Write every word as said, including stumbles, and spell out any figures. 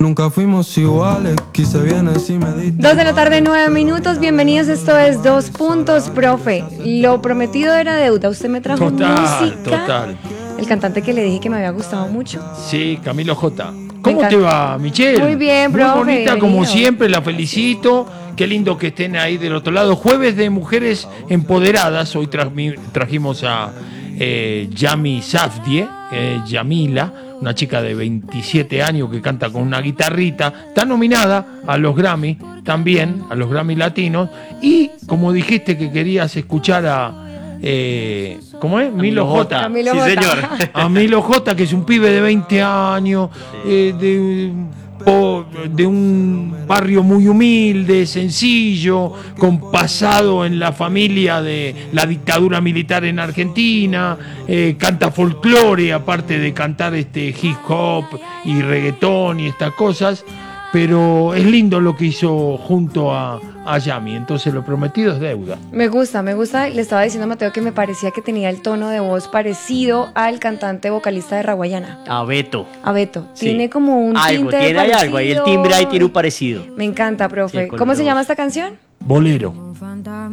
Nunca fuimos iguales, quise vienes y me diste. Dos de la tarde, nueve minutos. Bienvenidos, esto es Dos Puntos, profe. Lo prometido era deuda. Usted me trajo Total, música. total. El cantante que le dije que me había gustado mucho. Sí, Camilo J. ¿Cómo encanta. te va, Michelle? Muy bien, Muy profe, bonita bienvenido. como siempre, la felicito. Qué lindo que estén ahí del otro lado. Jueves de Mujeres Empoderadas. Hoy tra- trajimos a eh, Yami Safdie, eh, Yamila, una chica de veintisiete años que canta con una guitarrita. Está nominada a los Grammy, también a los Grammy Latinos. Y como dijiste que querías escuchar a... Eh, ¿Cómo es? Milo J. Camilo Sí, J. señor. A Milo J, que es un pibe de veinte años, eh, de, po- de un barrio muy humilde, sencillo, con pasado en la familia de la dictadura militar en Argentina, eh, canta folclore, aparte de cantar este hip hop y reggaetón y estas cosas. Pero es lindo lo que hizo junto a, a Yami, entonces lo prometido es deuda. Me gusta, me gusta. Le estaba diciendo a Mateo que me parecía que tenía el tono de voz parecido al cantante vocalista de Raguayana, A Beto. a Beto. Sí. Tiene como un Algo, tinte tiene ahí parecido. algo, ahí el timbre ahí tiene un parecido. Me encanta, profe. Sí, con ¿Cómo la se voz. llama esta canción? Bolero.